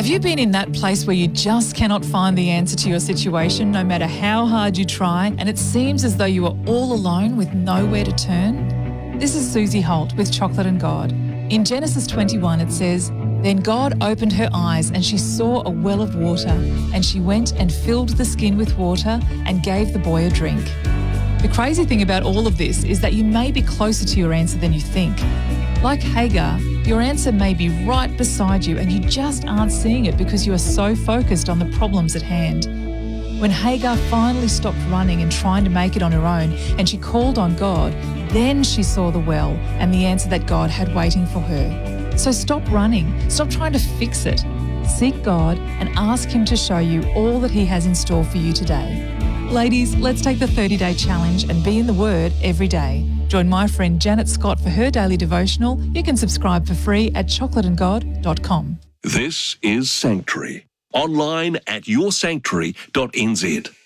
Have you been in that place where you just cannot find the answer to your situation, no matter how hard you try, and it seems as though you are all alone with nowhere to turn? This is Susie Holt with Chocolate and God. In Genesis 21 it says, "Then God opened her eyes and she saw a well of water, and she went and filled the skin with water and gave the boy a drink." The crazy thing about all of this is that you may be closer to your answer than you think. Like Hagar, your answer may be right beside you and you just aren't seeing it because you are so focused on the problems at hand. When Hagar finally stopped running and trying to make it on her own and she called on God, then she saw the well and the answer that God had waiting for her. So stop running, stop trying to fix it. Seek God and ask Him to show you all that He has in store for you today. Ladies, let's take the 30-day challenge and be in the Word every day. Join my friend Janet Scott for her daily devotional. You can subscribe for free at chocolateandgod.com. This is Sanctuary. Online at yoursanctuary.nz.